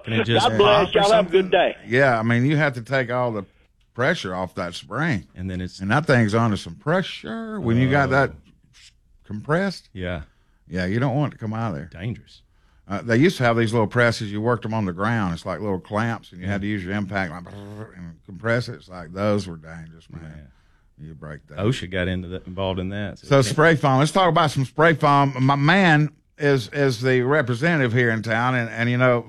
Can it just God bless. pop or Y'all have a good something? day. Yeah, I mean, you have to take all the pressure off that spring. And then it's And that thing's under some pressure when you got that compressed. yeah, Yeah, you don't want it to come out of there. dangerous. They used to have these little presses. You worked them on the ground. It's like little clamps, and you had to use your impact like, and compress it. It's like those were dangerous, man. You break that. OSHA got involved in that. So spray foam. Let's talk about some spray foam. My man is the representative here in town, and you know,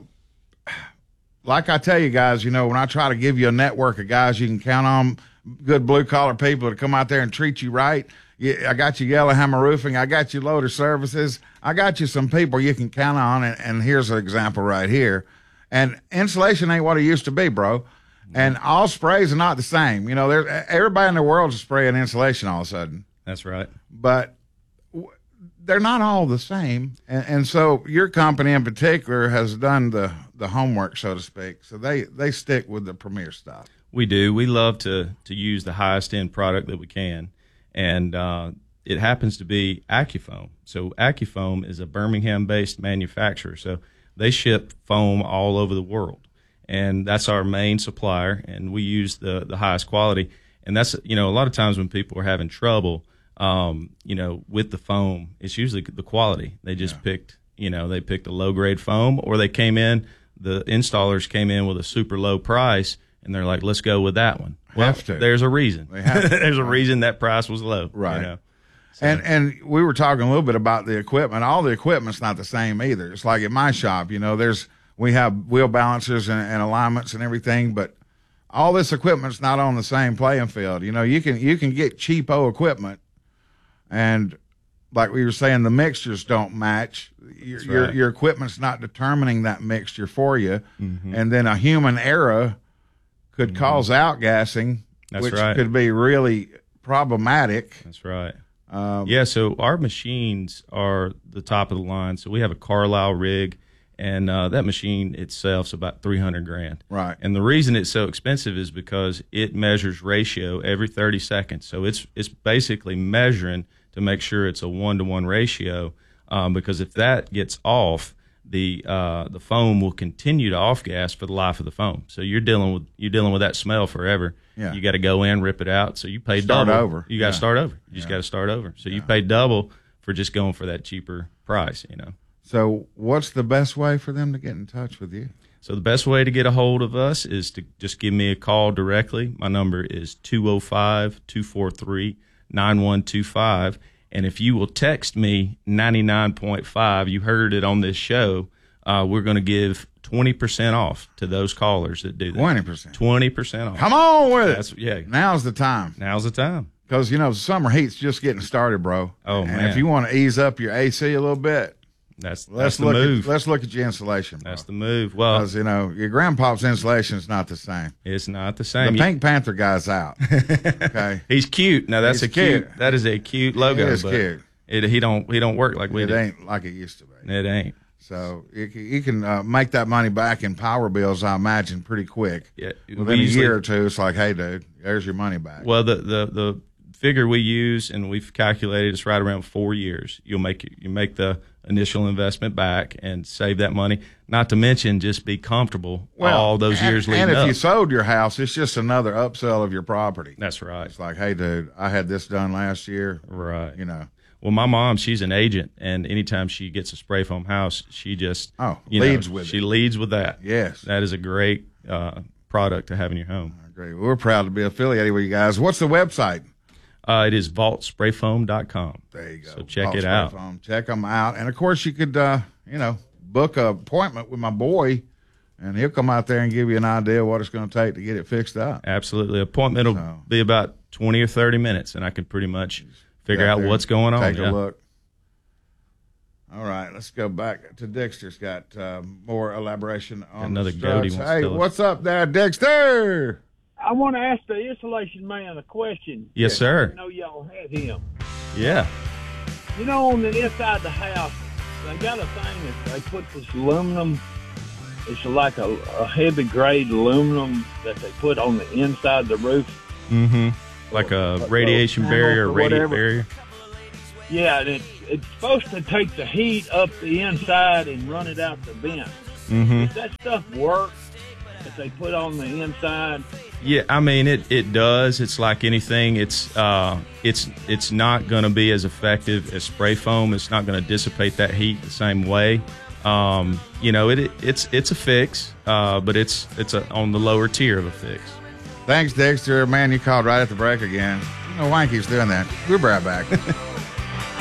like I tell you guys, you know, when I try to give you a network of guys you can count on, good blue collar people to come out there and treat you right. I got you Yellowhammer Roofing. I got you Loader Services. I got you some people you can count on, and here's an example right here. And insulation ain't what it used to be, bro. And all sprays are not the same. You know, everybody in the world is spraying insulation all of a sudden. That's right. But they're not all the same. And so your company in particular has done the homework, so to speak. So they stick with the premier stuff. We do. We love to use the highest end product that we can. And it happens to be AccuFoam. So AccuFoam is a Birmingham-based manufacturer. So they ship foam all over the world. And that's our main supplier, and we use the highest quality. And that's, you know, a lot of times when people are having trouble, you know, with the foam, it's usually the quality. They just picked a low-grade foam, or the installers came in with a super low price, and they're like, let's go with that one. Well, there's a reason. There's a reason that price was low. Right. You know? So, and we were talking a little bit about the equipment. All the equipment's not the same either. It's like at my shop, you know, we have wheel balancers and alignments and everything, but all this equipment's not on the same playing field. You know, you can get cheapo equipment, and like we were saying, the mixtures don't match. Your equipment's not determining that mixture for you, and then a human error could cause outgassing, which could be really problematic. That's right. So our machines are the top of the line. So we have a Carlisle rig, and that machine itself is about $300,000. Right. And the reason it's so expensive is because it measures ratio every 30 seconds. So it's basically measuring to make sure it's a 1-to-1 ratio. Because if that gets off, the foam will continue to off gas for the life of the foam. So you're dealing with that smell forever. Yeah. You got to go in, rip it out. So you pay Start double. over. You got to start over. You just got to start over. So you pay double for just going for that cheaper price, you know. So what's the best way for them to get in touch with you? So the best way to get a hold of us is to just give me a call directly. My number is 205-243-9125. And if you will text me 99.5, you heard it on this show, we're going to give 20% off to those callers that do that. 20%. 20% off. Come on with it. Yeah. Now's the time. Now's the time. Because, you know, summer heat's just getting started, bro. Oh, and man. if you want to ease up your AC a little bit, that's the move. move. Let's look at your insulation, bro. That's the move. Well, because, you know, your grandpa's insulation is not the same. It's not the same. The Pink Panther guy's out. Okay. He's cute. Now that's cute. That is a cute logo. It is but cute. He don't work like we do. It ain't like it used to be. It ain't. So you can make that money back in power bills, I imagine, pretty quick. Yeah. Within a year or two, it's like, hey, dude, there's your money back. Well, the figure we use, and we've calculated, it's right around 4 years. You make the initial investment back and save that money. Not to mention, just be comfortable all those years leading up. And if you sold your house, it's just another upsell of your property. That's right. It's like, hey, dude, I had this done last year. Right. You know. Well, my mom, she's an agent, and anytime she gets a spray foam house, she just leads with it. She leads with that. Yes. That is a great product to have in your home. I agree. We're proud to be affiliated with you guys. What's the website? It is vaultsprayfoam.com. There you go. So check it out. Check them out. And, of course, you could, book an appointment with my boy, and he'll come out there and give you an idea of what it's going to take to get it fixed up. Absolutely. Appointment will be about 20 or 30 minutes, and I can pretty much figure out what's going on. Take a look. All right, let's go back to Dexter's got more elaboration on another the goatee. Hey, what's up there, Dexter? I want to ask the insulation man a question. Yes, sir. I know y'all had him. Yeah. You know, on the inside of the house, they got a thing that they put this aluminum. It's like a heavy grade aluminum that they put on the inside of the roof. Mm-hmm. Like a radiation barrier, radiant barrier. Yeah, and it's supposed to take the heat up the inside and run it out the vent. Does that stuff work that they put on the inside? Yeah, I mean it does. It's like anything. It's not going to be as effective as spray foam. It's not going to dissipate that heat the same way. It's a fix, but it's on the lower tier of a fix. Thanks, Dexter. Man, you called right at the break again. You know, Wanky's doing that. We'll be right back.